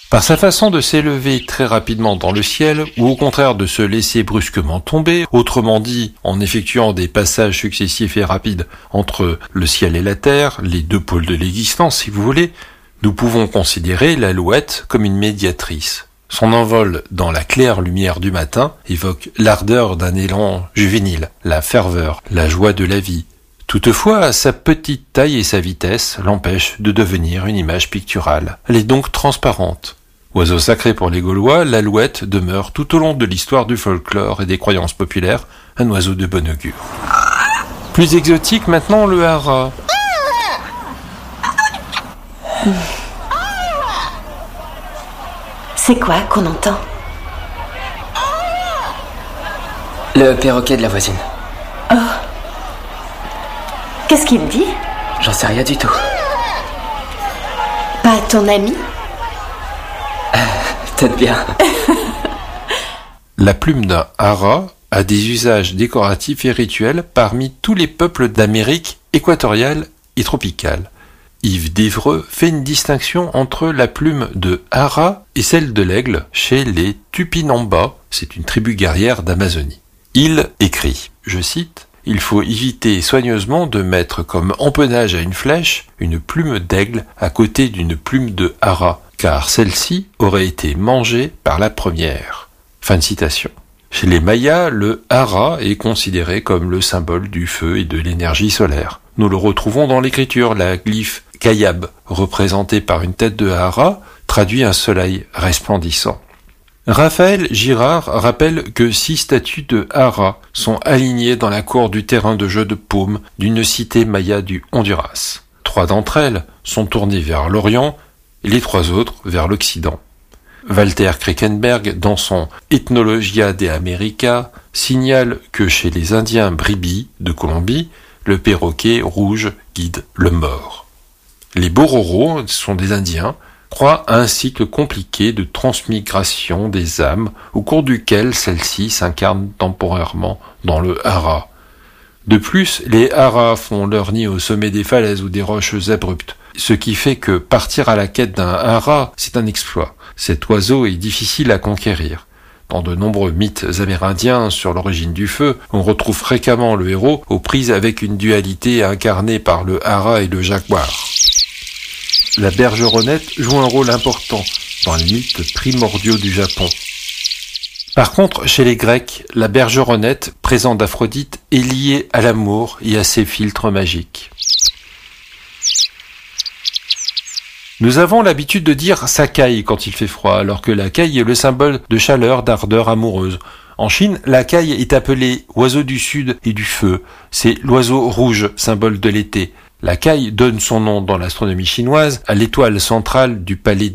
Par sa façon de s'élever très rapidement dans le ciel, ou au contraire de se laisser brusquement tomber, autrement dit en effectuant des passages successifs et rapides entre le ciel et la terre, les deux pôles de l'existence si vous voulez, nous pouvons considérer l'alouette comme une médiatrice. Son envol dans la claire lumière du matin évoque l'ardeur d'un élan juvénile, la ferveur, la joie de la vie. Toutefois, sa petite taille et sa vitesse l'empêchent de devenir une image picturale. Elle est donc transparente. Oiseau sacré pour les Gaulois, l'alouette demeure tout au long de l'histoire du folklore et des croyances populaires un oiseau de bon augure. Plus exotique maintenant, le hara. C'est quoi qu'on entend? Le perroquet de la voisine. Oh. Qu'est-ce qu'il dit? J'en sais rien du tout. Pas ton ami? Peut-être bien. La plume d'un hara a des usages décoratifs et rituels parmi tous les peuples d'Amérique équatoriale et tropicale. Yves Devreux fait une distinction entre la plume de hara et celle de l'aigle chez les Tupinamba, c'est une tribu guerrière d'Amazonie. Il écrit, je cite, « Il faut éviter soigneusement de mettre comme empennage à une flèche une plume d'aigle à côté d'une plume de hara, car celle-ci aurait été mangée par la première. » Fin de citation. Chez les Mayas, le hara est considéré comme le symbole du feu et de l'énergie solaire. Nous le retrouvons dans l'écriture, la glyphe Kayab, représentée par une tête de hara, traduit un soleil resplendissant. Raphaël Girard rappelle que 6 statues de hara sont alignées dans la cour du terrain de jeu de paume d'une cité maya du Honduras. 3 d'entre elles sont tournées vers l'Orient et les 3 autres vers l'Occident. Walter Krickenberg, dans son Ethnologia de America, signale que chez les Indiens Bribis de Colombie, le perroquet rouge guide le mort. Les Bororo, sont des Indiens, croient à un cycle compliqué de transmigration des âmes au cours duquel celles-ci s'incarnent temporairement dans le hara. De plus, les haras font leur nid au sommet des falaises ou des roches abruptes, ce qui fait que partir à la quête d'un hara, c'est un exploit. Cet oiseau est difficile à conquérir. Dans de nombreux mythes amérindiens sur l'origine du feu, on retrouve fréquemment le héros aux prises avec une dualité incarnée par le hara et le jaguar. La bergeronnette joue un rôle important dans les mythes primordiaux du Japon. Par contre, chez les Grecs, la bergeronnette, présent d'Aphrodite, est liée à l'amour et à ses philtres magiques. Nous avons l'habitude de dire « ça caille » quand il fait froid, alors que la caille est le symbole de chaleur, d'ardeur amoureuse. En Chine, la caille est appelée oiseau du sud et du feu. C'est l'oiseau rouge, symbole de l'été. La caille donne son nom dans l'astronomie chinoise à l'étoile centrale du palais